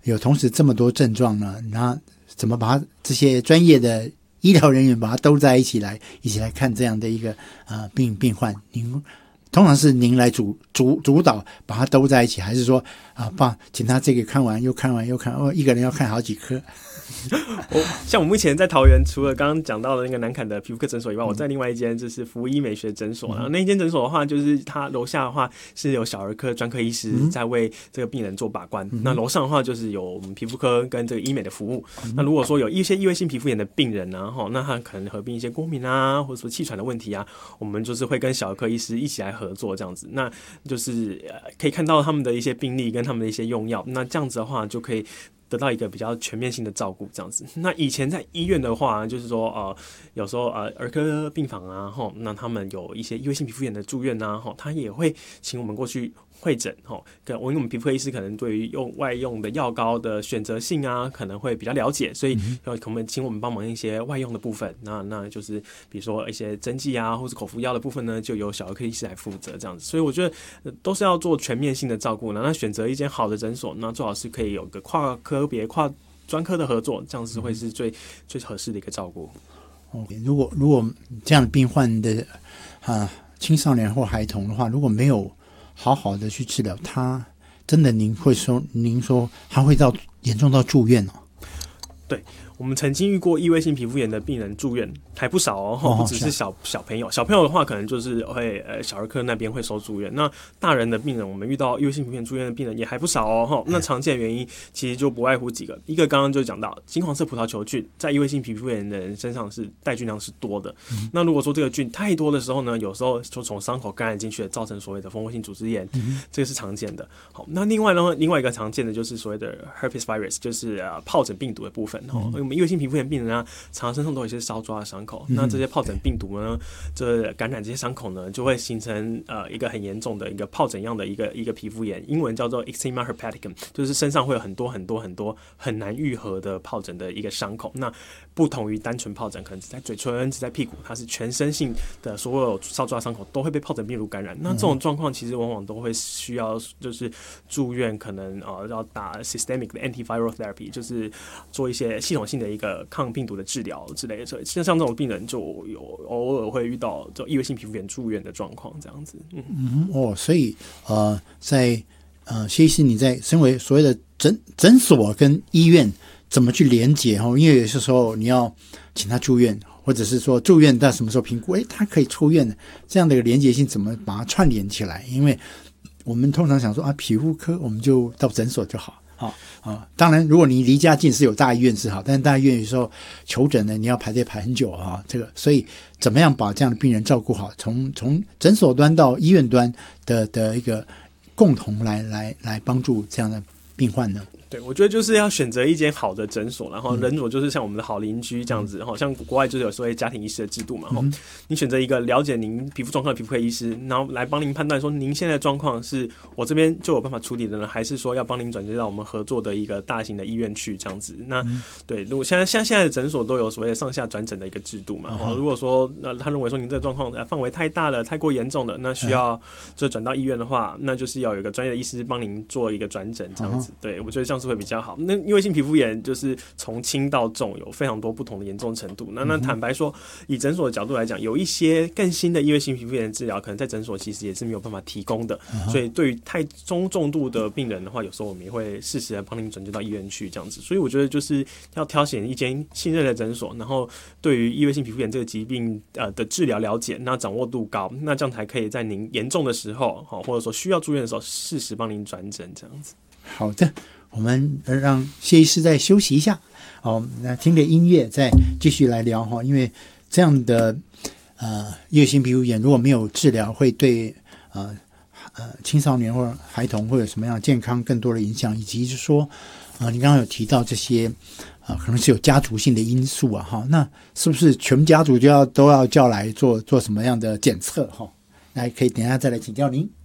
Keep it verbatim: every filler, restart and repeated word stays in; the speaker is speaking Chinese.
有同时这么多症状呢，那怎么把它这些专业的医疗人员把它兜在一起来，一起来看这样的一个呃病病患？您通常是您来主主主导把它兜在一起，还是说啊，爸，请他这个看完又看完又看，哦，一个人要看好几科？ 我像我目前在桃园，除了刚刚讲到的那个南坎的皮肤科诊所以外，嗯、我在另外一间就是福医美学诊所。然后那一间诊所的话，就是它楼下的话是有小儿科专科医师在为这个病人做把关，嗯、那楼上的话就是有我们皮肤科跟这个医美的服务。嗯、那如果说有一些异位性皮肤炎的病人呢，哈，那他可能合并一些过敏啊，或者说气喘的问题啊，我们就是会跟小儿科医师一起来合作这样子。那就是可以看到他们的一些病例跟他们的一些用药，那这样子的话就可以得到一个比较全面性的照顾，这样子。那以前在医院的话，就是说呃，有时候呃儿科病房啊，吼，那他们有一些异位性皮肤炎的住院啊，吼，他也会请我们过去会诊，吼，跟我因为我们皮肤科医师可能对于用外用的药膏的选择性啊，可能会比较了解，所以要可能请我们帮忙一些外用的部分。那那就是比如说一些针剂啊，或是口服药的部分呢，就由小儿科医师来负责这样子。所以我觉得、呃、都是要做全面性的照顾呢。那选择一间好的诊所，那最好是可以有个跨科别、跨专科的合作，这样子会是最最合适的一个照顾。 OK， 如果如果这样的病患的啊青少年或孩童的话，如果没有好好的去治疗，他真的您会说，您说他会到严重到住院哦？ 对，我们曾经遇过异位性皮肤炎的病人住院，还不少哦，不只是小小朋友，小朋友的话可能就是会呃小儿科那边会收住院。那大人的病人，我们遇到异位性皮肤炎住院的病人也还不少哦。那常见的原因其实就不外乎几个，一个刚刚就讲到金黄色葡萄球菌在异位性皮肤炎的人身上是带菌量是多的。嗯、那如果说这个菌太多的时候呢，有时候就从伤口感染进去，造成所谓的蜂窝性组织炎，嗯、这个是常见的。好，那另外呢，另外一个常见的就是所谓的 herpes virus， 就是呃疱疹病毒的部分。嗯、我们异位性皮肤炎病人啊，常常身上都有一些烧抓的伤口，嗯、那这些疱疹病毒呢，这感染这些伤口呢，就会形成呃一个很严重的一个疱疹样的一个一个皮肤炎，英文叫做 eczema herpeticum， 就是身上会有很多很多很多很难愈合的疱疹的一个伤口。那不同于单纯疱疹，可能只在嘴唇、只在屁股，它是全身性的，所有烧抓伤口都会被疱疹病毒感染。那这种状况其实往往都会需要就是住院，可能呃要打 systemic 的 antiviral therapy， 就是做一些系统性的一个抗病毒的治疗之类的。所以像这种病人就有偶尔会遇到这异位性皮肤炎住院的状况，这样子。嗯, 嗯哦，所以呃，在呃，谢医师你在身为所谓的诊诊所跟医院怎么去连结哈？因为有些时候你要请他住院，或者是说住院到什么时候评估，诶，他可以出院的，这样的一个连结性怎么把它串联起来？因为我们通常想说啊，皮肤科我们就到诊所就好。啊啊，当然，如果你离家近是有大医院是好，但是大医院有时候求诊呢，你要排队排很久啊。这个，所以怎么样把这样的病人照顾好，从从诊所端到医院端的的一个共同来来来帮助这样的病患呢？ 对，我觉得就是要选择一间好的诊所，然后诊所就是像我们的好邻居这样子，然后像国外就是有所谓家庭医师的制度嘛，然后你选择一个了解您皮肤状况的皮肤科医师，然后来帮您判断说您现在的状况是我这边就有办法处理的呢，还是说要帮您转接到我们合作的一个大型的医院去这样子。那对，如果现在像现在的诊所都有所谓的上下转诊的一个制度嘛，如果说那他认为说您这个状况范围太大了，太过严重了，那需要就转到医院的话，那就是要有一个专业的医师帮您做一个转诊这样子。对，我觉得这样是会比较好。那异位性皮肤炎就是从轻到重有非常多不同的严重程度。那那坦白说，以诊所的角度来讲，有一些更新的异位性皮肤炎治疗，可能在诊所其实也是没有办法提供的。所以对于太中重度的病人的话，有时候我们也会适时的帮您转接到医院去这样子。所以我觉得就是要挑选一间信任的诊所，然后对于异位性皮肤炎这个疾病呃的治疗了解，那掌握度高，那这样才可以在您严重的时候，或者说需要住院的时候，适时帮您转诊这样子。 好的。我们让谢医师再休息一下，好，那听着音乐再继续来聊哈。因为这样的呃异位性皮肤炎如果没有治疗，会对呃呃青少年或者孩童会有什么样的健康更多的影响，以及是说呃你刚刚有提到这些啊、呃、可能是有家族性的因素啊哈，那是不是全家族就要都要叫来做做什么样的检测哈？来，可以等一下再来请教您。